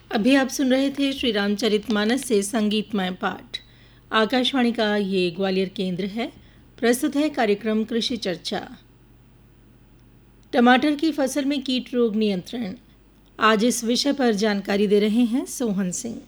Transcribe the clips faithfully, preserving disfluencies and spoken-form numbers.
अभी आप सुन रहे थे श्री रामचरितमानस से संगीतमय पाठ। आकाशवाणी का ये ग्वालियर केंद्र है। प्रस्तुत है कार्यक्रम कृषि चर्चा। टमाटर की फसल में कीट रोग नियंत्रण, आज इस विषय पर जानकारी दे रहे हैं सोहन सिंह।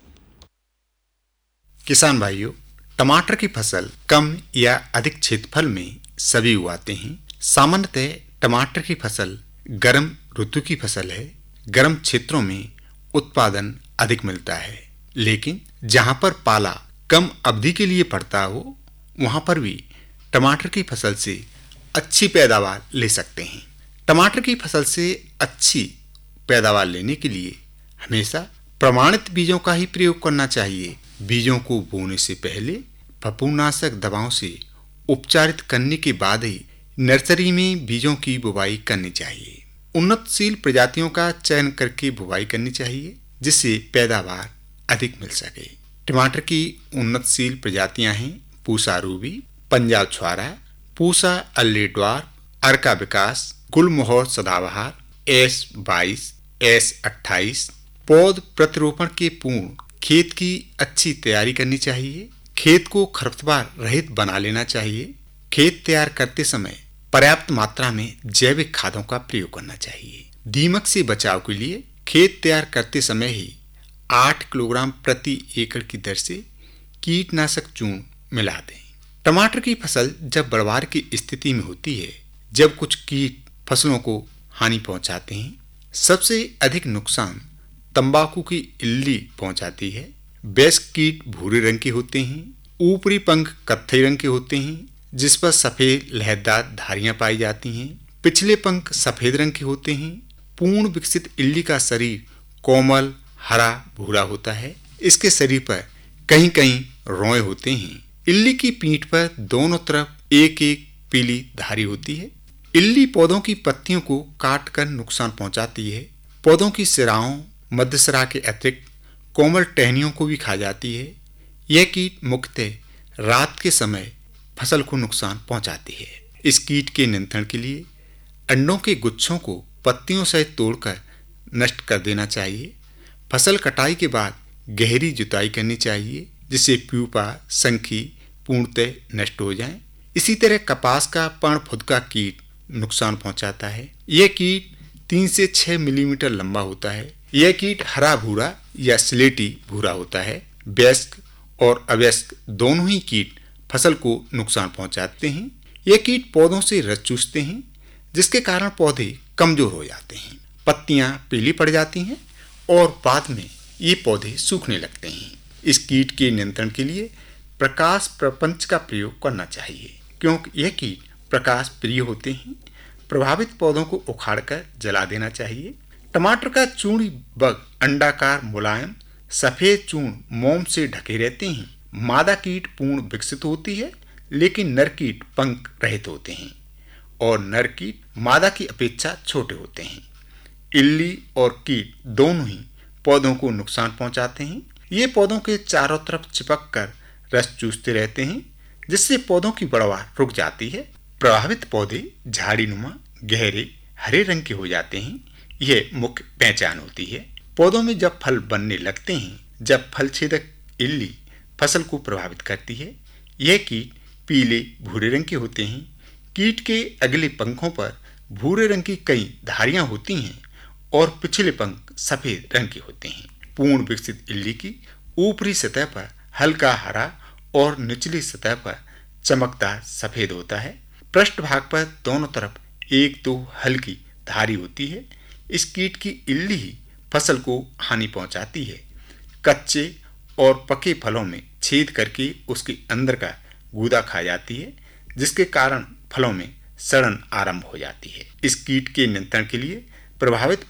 किसान भाइयों, टमाटर की फसल कम या अधिक क्षेत्रफल में सभी उगाते हैं। सामान्यतः टमाटर की फसल गर्म ऋतु की फसल है। गर्म क्षेत्रों में उत्पादन अधिक मिलता है, लेकिन जहां पर पाला कम अवधि के लिए पड़ता हो वहां पर भी टमाटर की फसल से अच्छी पैदावार ले सकते हैं। टमाटर की फसल से अच्छी पैदावार लेने के लिए हमेशा प्रमाणित बीजों का ही प्रयोग करना चाहिए। बीजों को बोने से पहले फफूंदनाशक दवाओं से उपचारित करने के बाद ही नर्सरी में बीजों की बुवाई करनी चाहिए। उन्नतशील प्रजातियों का चयन करके बुवाई करनी चाहिए, जिससे पैदावार अधिक मिल सके। टमाटर की उन्नतशील प्रजातियां हैं पूसा रूबी, पंजाब छुआरा, पूसा अल्लेड्वार, अर्का विकास, गुलमोहर सदाबहार, एस बाईस, एस अट्ठाईस। पौध प्रतिरोपण के पूर्व खेत की अच्छी तैयारी करनी चाहिए। खेत को खरपतवार रहित बना लेना चाहिए। खेत तैयार करते समय पर्याप्त मात्रा में जैविक खादों का प्रयोग करना चाहिए। दीमक से बचाव के लिए खेत तैयार करते समय ही आठ किलोग्राम प्रति एकड़ की दर से कीटनाशक चूर्ण मिला दें। टमाटर की फसल जब बढ़वार की स्थिति में होती है, जब कुछ कीट फसलों को हानि पहुंचाते हैं, सबसे अधिक नुकसान तंबाकू की इल्ली पहुंचाती है। वयस्क कीट भूरे रंग के होते हैं। ऊपरी पंख कत्थई रंग के होते हैं, जिस पर सफेद लहरदार धारियां पाई जाती हैं। पिछले पंख सफेद रंग के होते हैं। पूर्ण विकसित इल्ली का शरीर कोमल हरा भूरा होता है। इसके शरीर पर कहीं कहीं रोए होते हैं। इल्ली की पीठ पर दोनों तरफ एक एक पीली धारी होती है। इल्ली पौधों की पत्तियों को काट कर नुकसान पहुंचाती है। पौधों की सिराओं, मध्य सिरा के अतिरिक्त कोमल टहनियों को भी खा जाती है। यह कीट मुख्यतः रात के समय फसल को नुकसान पहुंचाती है। इस कीट के नियंत्रण के लिए अंडों के गुच्छों को पत्तियों से तोड़कर नष्ट कर देना चाहिए। फसल कटाई के बाद गहरी जुताई करनी चाहिए, जिससे प्यूपा संखी पूर्णतः नष्ट हो जाएं। इसी तरह कपास का पर्णफुदका कीट नुकसान पहुंचाता है। यह कीट तीन से छह मिलीमीटर लंबा होता है। यह कीट हरा भूरा या स्लेटी भूरा होता है। वयस्क और अवयस्क दोनों ही कीट फसल को नुकसान पहुंचाते हैं। ये कीट पौधों से रस चूसते हैं, जिसके कारण पौधे कमजोर हो जाते हैं, पत्तियां पीली पड़ जाती हैं और बाद में ये पौधे सूखने लगते हैं। इस कीट के नियंत्रण के लिए प्रकाश प्रपंच का प्रयोग करना चाहिए, क्योंकि यह कीट प्रकाश प्रिय होते हैं। प्रभावित पौधों को उखाड़कर जला देना चाहिए। टमाटर का चूर्ण बग अंडाकार मुलायम सफेद चूर्ण मोम से ढके रहते हैं। मादा कीट पूर्ण विकसित होती है, लेकिन नर कीट पंख रहित होते हैं और नर कीट मादा की अपेक्षा छोटे होते हैं। इल्ली और कीट दोनों ही पौधों को नुकसान पहुंचाते हैं। ये पौधों के चारों तरफ चिपक कर रस चूसते रहते हैं, जिससे पौधों की बढ़वार रुक जाती है। प्रभावित पौधे झाड़ीनुमा गहरे हरे रंग के हो जाते हैं। यह मुख्य पहचान होती है। पौधों में जब फल बनने लगते हैं, जब फल छेदक इल्ली फसल को प्रभावित करती है। यह कीट पीले भूरे रंग के होते हैं। कीट के अगले पंखों पर भूरे रंग की कई धारियां होती हैं और पिछले पंख सफेद रंग के होते हैं। पूर्ण विकसित इल्ली की ऊपरी सतह पर हल्का हरा और निचली सतह पर चमकदार सफेद होता है। पृष्ठभाग पर दोनों तरफ एक दो हल्की धारी होती है। इस कीट की इल्ली ही फसल को हानि पहुंचाती है। कच्चे और पके फलों में छेद करके उसके अंदर का गूदा खा जाती है, जिसके कारण फलों में सड़न आरंभ हो जाती है। इस कीट के नियंत्रण के लिए प्रभावित